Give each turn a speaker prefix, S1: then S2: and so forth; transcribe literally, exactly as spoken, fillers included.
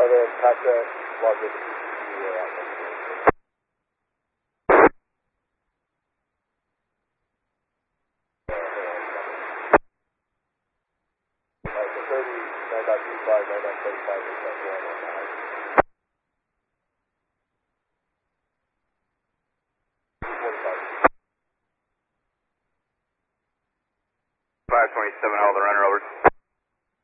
S1: then contact log in to P C C out next to it. Alright, so thirty, nine point two five, nine point seven five, eight point one one nine.
S2: five twenty-seven, hold the